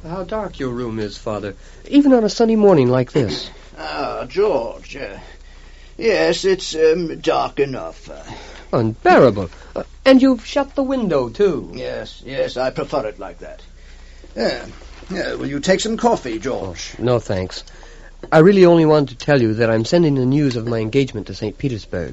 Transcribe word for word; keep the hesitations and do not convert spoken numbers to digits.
how dark your room is, Father, even on a sunny morning like this. Ah, George. Uh, yes, it's um, dark enough. Uh, Unbearable. Uh, and you've shut the window, too. Yes, yes, I prefer it like that. Yeah. Yeah, will you take some coffee, George? Oh, no, thanks. I really only wanted to tell you that I'm sending the news of my engagement to Saint Petersburg.